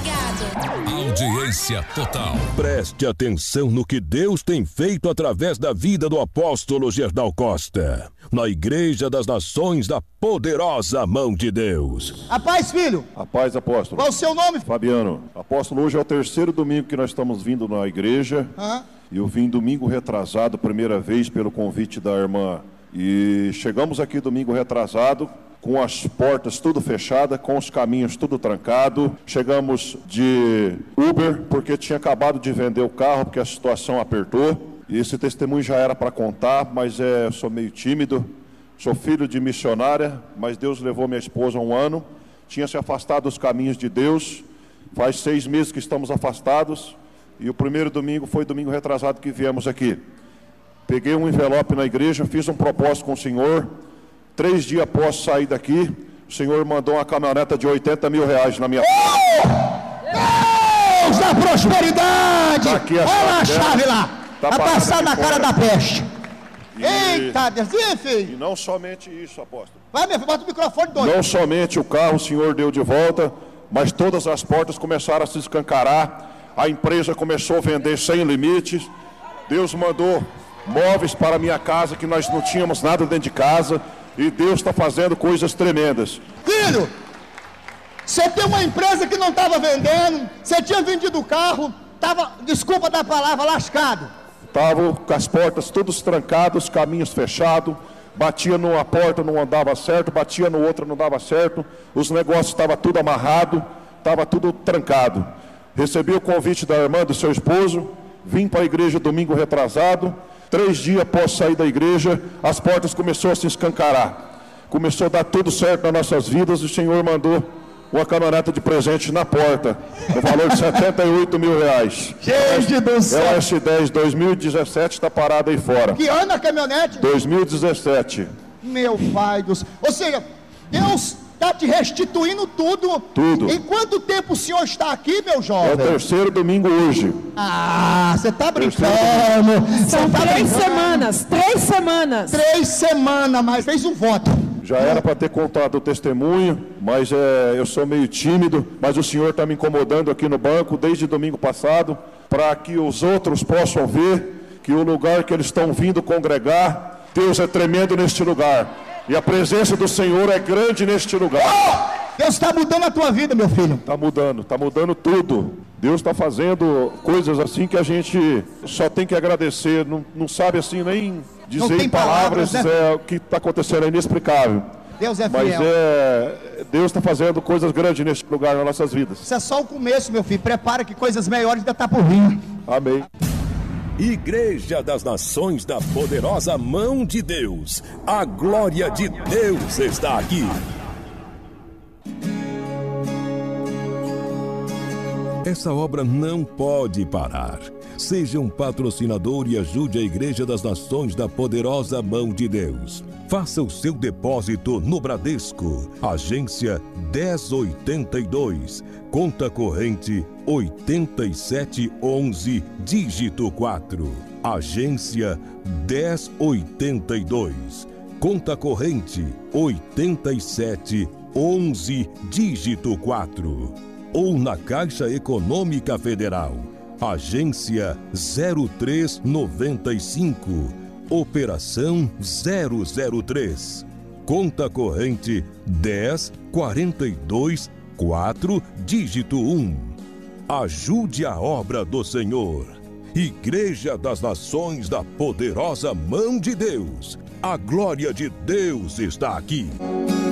ligado. Audiência total. Preste atenção no que Deus tem feito através da vida do apóstolo Gerdau Costa, na Igreja das Nações da Poderosa Mão de Deus. A paz, filho. A paz, apóstolo. Qual o seu nome? Fabiano. Apóstolo, hoje é o terceiro domingo que nós estamos vindo na igreja. Eu vim domingo retrasado, primeira vez, pelo convite da irmã. E chegamos aqui domingo retrasado, com as portas tudo fechadas, com os caminhos tudo trancado. Chegamos de Uber, porque tinha acabado de vender o carro, porque a situação apertou. E esse testemunho já era para contar, mas eu sou meio tímido. Sou filho de missionária, mas Deus levou minha esposa 1 ano. Tinha se afastado dos caminhos de Deus. Faz 6 meses que estamos afastados. E o primeiro domingo foi domingo retrasado que viemos aqui. Peguei um envelope na igreja, fiz um propósito com o Senhor. 3 dias após sair daqui, o Senhor mandou uma caminhoneta de 80 mil reais na minha Deus da prosperidade! Tá aqui a olha a chave lá! Tá passando na cara da peste! Eita, Deus! E, filho? E não somente isso, apóstolo. Vai, meu filho, bota o microfone doido. Não somente o carro o Senhor deu de volta, mas todas as portas começaram a se escancarar. A empresa começou a vender sem limites. Deus mandou móveis para a minha casa, que nós não tínhamos nada dentro de casa. E Deus está fazendo coisas tremendas. Filho, você tem uma empresa que não estava vendendo, você tinha vendido o carro, estava, desculpa da palavra, lascado. Estava com as portas todos trancadas, caminhos fechados. Batia numa porta, não andava certo, batia no outro, não dava certo. Os negócios estavam tudo amarrado, estava tudo trancado. Recebi o convite da irmã do seu esposo, vim para a igreja domingo retrasado. 3 dias após sair da igreja, as portas começaram a se escancarar. Começou a dar tudo certo nas nossas vidas e o Senhor mandou uma caminhoneta de presente na porta, no valor de 78 mil reais. Gente do céu! É o S10 2017, está parada aí fora. Que ano a caminhonete? 2017. Meu pai do céu. Ou seja, Deus está te restituindo tudo. Tudo. Em quanto tempo o senhor está aqui, meu jovem? É o terceiro domingo hoje. Ah, você está brincando. São 3 semanas. 3 semanas. 3 semanas, mas fez um voto. Já era para ter contado o testemunho, mas eu sou meio tímido, mas o Senhor está me incomodando aqui no banco desde domingo passado, para que os outros possam ver que o lugar que eles estão vindo congregar, Deus é tremendo neste lugar. E a presença do Senhor é grande neste lugar. Deus está mudando a tua vida, meu filho. Está mudando tudo. Deus está fazendo coisas assim que a gente só tem que agradecer. Não sabe assim nem dizer em palavras, né? O que está acontecendo, é inexplicável. Deus é fiel. Mas Deus está fazendo coisas grandes neste lugar nas nossas vidas. Isso é só o começo, meu filho. Prepara que coisas melhores ainda estão por vir. Amém. Igreja das Nações da Poderosa Mão de Deus. A glória de Deus está aqui. Essa obra não pode parar. Seja um patrocinador e ajude a Igreja das Nações da Poderosa Mão de Deus. Faça o seu depósito no Bradesco, agência 1082, conta corrente 8711, dígito 4. Agência 1082, conta corrente 8711, dígito 4. Ou na Caixa Econômica Federal, agência 0395, operação 003, conta corrente 10424, dígito 1. Ajude a obra do Senhor. Igreja das Nações da Poderosa Mão de Deus. A glória de Deus está aqui.